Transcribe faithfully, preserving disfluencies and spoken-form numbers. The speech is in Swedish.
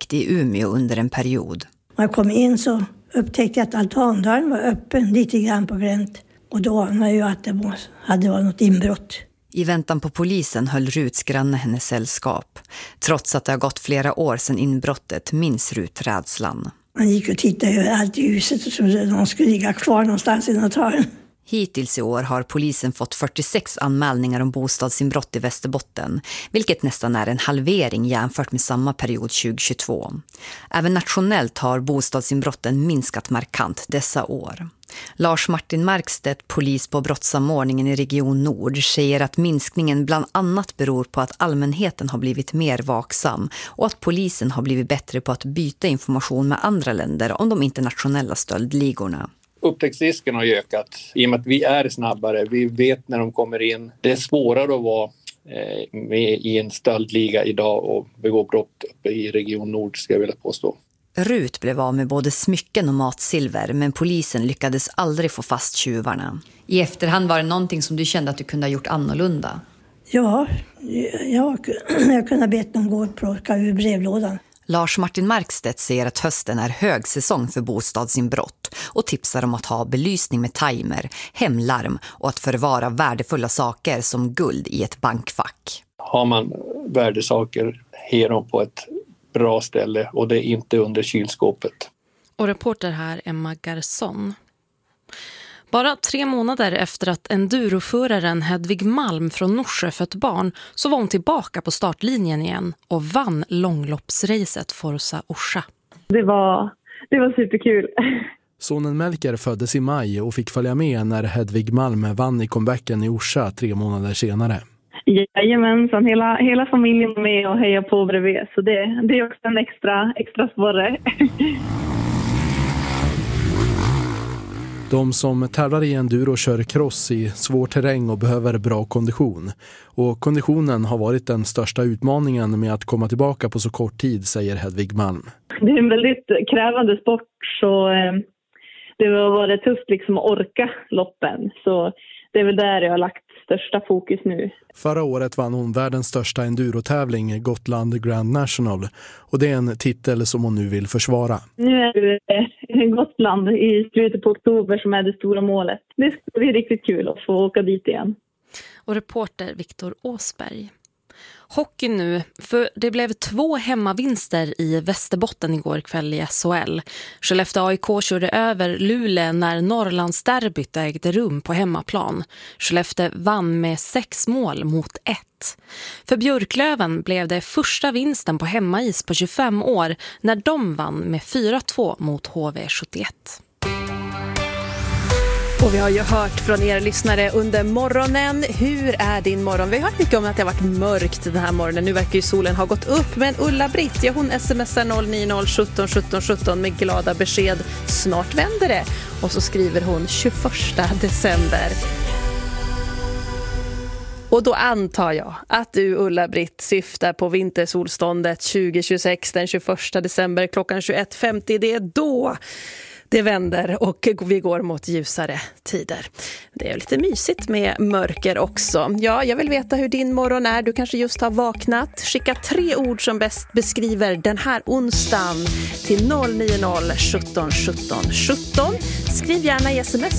polisdistrikt i Umeå under en period. När jag kom in så upptäckte jag att altandörren var öppen lite grann på gränt. Och då anade jag att det hade varit något inbrott. I väntan på polisen höll Ruts granne hennes sällskap. Trots att det har gått flera år sedan inbrottet minns Rut rädslan. Man gick och tittade överallt i huset och trodde att de skulle ligga kvar någonstans i något hörn. Hittills i år har polisen fått fyrtiosex anmälningar om bostadsinbrott i Västerbotten, vilket nästan är en halvering jämfört med samma period tjugohundratjugotvå. Även nationellt har bostadsinbrotten minskat markant dessa år. Lars Martin Markstedt, polis på brottssamordningen i Region Nord, säger att minskningen bland annat beror på att allmänheten har blivit mer vaksam och att polisen har blivit bättre på att byta information med andra länder om de internationella stöldligorna. Upptäcktsrisken har ökat i och med att vi är snabbare. Vi vet när de kommer in. Det är svårare att vara med i en stöldliga idag och begå brott uppe i Region Nord, ska jag vilja påstå. Rut blev av med både smycken och matsilver, men polisen lyckades aldrig få fast tjuvarna. I efterhand var det någonting som du kände att du kunde ha gjort annorlunda? Ja, jag, jag kunde ha bett dem gå och plocka ur brevlådan. Lars Martin Markstedt säger att hösten är högsäsong för bostadsinbrott och tipsar om att ha belysning med timer, hemlarm och att förvara värdefulla saker som guld i ett bankfack. Har man värdesaker här dem på ett bra ställe och det är inte under kylskåpet. Och reporter här Emma Garson. Bara tre månader efter att enduroföraren Hedvig Malm från Norsjö fött barn så var hon tillbaka på startlinjen igen och vann långloppsracet Forza Orsa. Det var, det var superkul. Sonen Melker föddes i maj och fick följa med när Hedvig Malm vann i comebacken i Orsa tre månader senare. Jajamensan, hela, hela familjen är med och hejar på bredvid, så det, det är också en extra, extra sporre. De som tävlar i enduro kör cross i svår terräng och behöver bra kondition. Och konditionen har varit den största utmaningen med att komma tillbaka på så kort tid, säger Hedvig Malm. Det är en väldigt krävande sport, så eh, det har varit tufft liksom att orka loppen. Så det är väl där jag har lagt största fokus nu. Förra året vann hon världens största endurotävling, Gotland Grand National. Och det är en titel som hon nu vill försvara. Nu är det Gotland i slutet på oktober som är det stora målet. Det ska bli riktigt kul att få åka dit igen. Och reporter Viktor Åsberg. Hockey nu, för det blev två hemmavinster i Västerbotten igår kväll i S H L. Skellefteå A I K körde över Luleå när Norrlandsderbyt ägde rum på hemmaplan. Skellefteå vann med sex mål mot ett. För Björklöven blev det första vinsten på hemmais på tjugofem år när de vann med fyra två mot H V sjuttioett. Och vi har ju hört från er lyssnare under morgonen. Hur är din morgon? Vi har hört mycket om att det har varit mörkt den här morgonen. Nu verkar ju solen ha gått upp. Men Ulla-Britt, ja, hon smsar noll nio noll sjutton sjutton sjutton med glada besked. Snart vänder det. Och så skriver hon tjugoförsta december. Och då antar jag att du, Ulla-Britt, syftar på vintersolståndet tjugo tjugosex den tjugoförsta december klockan tjugoett femtio. Det är då det vänder och vi går mot ljusare tider. Det är lite mysigt med mörker också. Ja, jag vill veta hur din morgon är. Du kanske just har vaknat. Skicka tre ord som bäst beskriver den här onsdagen till noll nio noll sjutton sjutton sjutton. Skriv gärna i sms